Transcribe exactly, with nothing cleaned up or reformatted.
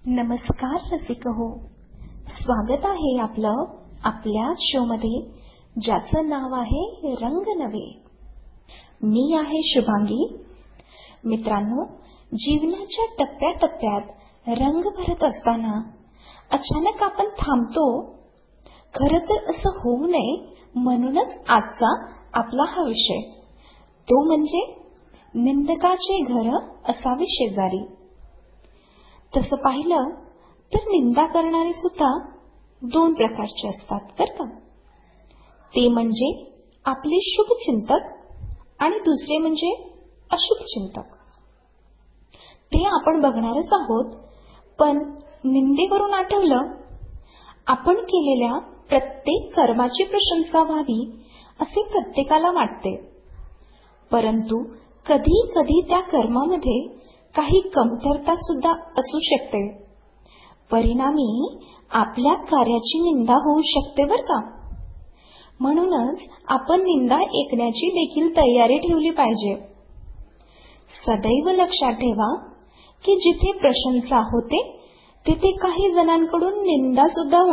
नमस्कार रसिक हो, स्वागत आहे आपलं आपल्या शो मध्ये, ज्याचं नाव आहे रंग नवे. मी आहे शुभांगी. मित्रांनो, जीवनाच्या टप्प्याटप्प्यात रंग भरत असताना अचानक आपण थांबतो. खरं तर असं होऊ नये म्हणूनच आजचा आपला हा विषय, तो म्हणजे निंदकाचे घर असावे शेजारी. तसं पाहिलं तर निंदा करणारे सुद्धा दोन प्रकारचे असतात बरं का. ते म्हणजे आपले शुभचिंतक आणि दुसरे म्हणजे अशुभचिंतक. ते आपण बघणारच आहोत. पण निंदेवरून आठवलं, आपण केलेल्या प्रत्येक कर्माची प्रशंसा व्हावी असे प्रत्येकाला वाटते. परंतु कधी कधी त्या कर्मामध्ये काही कमतरता सुद्धा असू शकते. परिणामी आपल्या कार्याची निंदा होऊ शकते बरं का. म्हणूनच आपण निंदा ऐकण्याची देखील तयारी ठेवली पाहिजे. सदैव लक्षात ठेवा की जिथे प्रशंसा होते तिथे काही जणांकडून निंदा सुद्धा